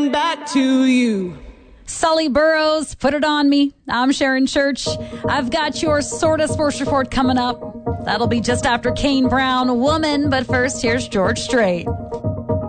coming back to you. Sully Burrows, Put It On Me. I'm Sharon Church. I've got your Sorta Sports Report coming up. That'll be just after Kane Brown, Woman. But first, here's George Strait.